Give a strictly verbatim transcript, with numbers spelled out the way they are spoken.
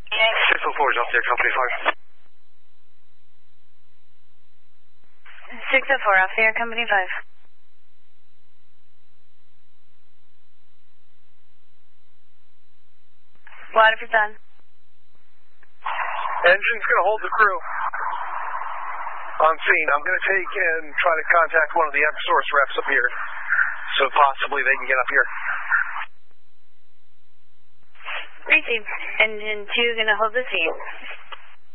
six oh four is up there, Company five. six oh four, off there, Company five. Waterford's on. Engine's going to hold the crew on scene. I'm going to take and try to contact one of the Eversource reps up here, so possibly they can get up here. Receive. Engine two going to hold the scene.